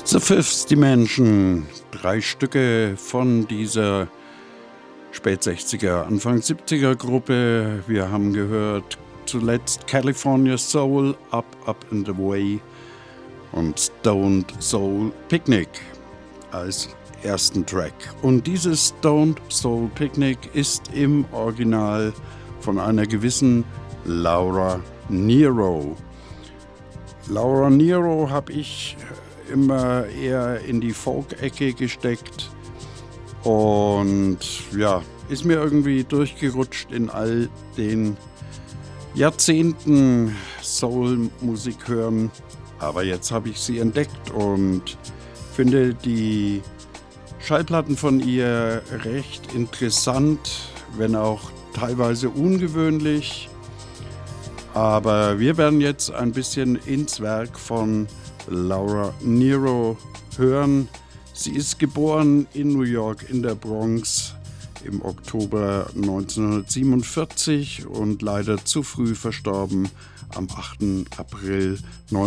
The Fifth Dimension, 3 Stücke von dieser Spät-60er, Anfang 70er Gruppe. Wir haben gehört zuletzt California Soul, Up, Up and Away und Stoned Soul Picnic als ersten Track. Und dieses Stoned Soul Picnic ist im Original von einer gewissen Laura Nyro. Laura Nyro habe ich immer eher in die Folk-Ecke gesteckt und ja, ist mir irgendwie durchgerutscht in all den Jahrzehnten Soul-Musik hören. Aber jetzt habe ich sie entdeckt und finde die Schallplatten von ihr recht interessant, wenn auch teilweise ungewöhnlich. Aber wir werden jetzt ein bisschen ins Werk von Laura Nyro hören. Sie ist geboren in New York in der Bronx im Oktober 1947 und leider zu früh verstorben am 8. April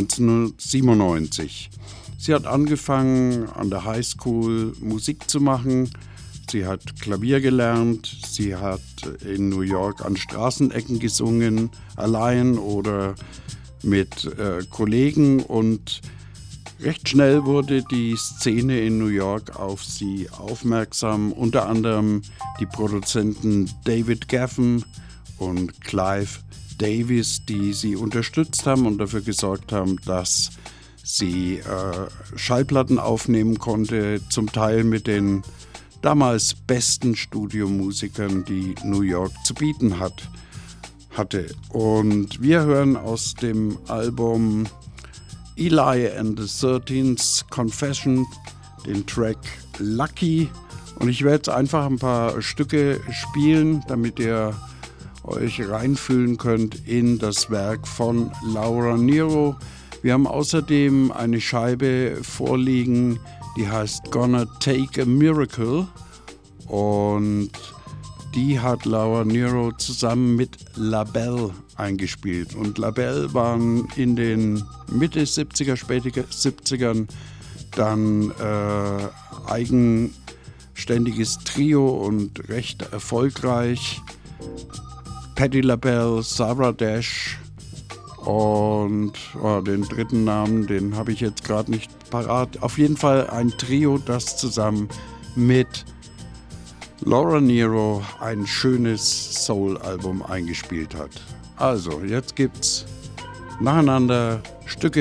1997. Sie hat angefangen an der High School Musik zu machen. Sie hat Klavier gelernt, sie hat in New York an Straßenecken gesungen, allein oder mit Kollegen, und recht schnell wurde die Szene in New York auf sie aufmerksam, unter anderem die Produzenten David Geffen und Clive Davis, die sie unterstützt haben und dafür gesorgt haben, dass sie Schallplatten aufnehmen konnte, zum Teil mit den damals besten Studiomusikern, die New York zu bieten hatte. Und wir hören aus dem Album Eli and the 13th Confession den Track Lucky. Und ich werde jetzt einfach ein paar Stücke spielen, damit ihr euch reinfühlen könnt in das Werk von Laura Nyro. Wir haben außerdem eine Scheibe vorliegen, die heißt Gonna Take a Miracle, und die hat Laura Nyro zusammen mit LaBelle eingespielt. Und LaBelle waren in den Mitte 70er, später 70ern dann eigenständiges Trio und recht erfolgreich. Patti LaBelle, Sarah Dash und den dritten Namen, den habe ich jetzt gerade nicht parat. Auf jeden Fall ein Trio, das zusammen mit Laura Nyro ein schönes Soul-Album eingespielt hat. Also, jetzt gibt's nacheinander Stücke